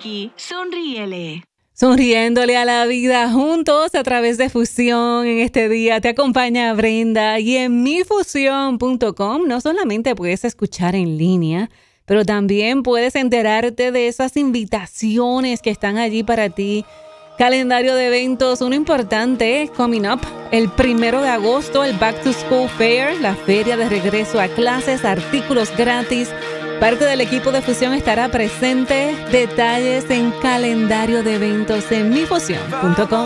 Vicky, sonríele. Sonriéndole a la vida juntos a través de Fusión. En este día te acompaña Brenda y en mifusión.com no solamente puedes escuchar en línea, pero también puedes enterarte de esas invitaciones que están allí para ti. Calendario de eventos, uno importante, coming up, el 1 de agosto, el Back to School Fair, la feria de regreso a clases, artículos gratis. Parte del equipo de Fusión estará presente. Detalles en calendario de eventos en mifusión.com.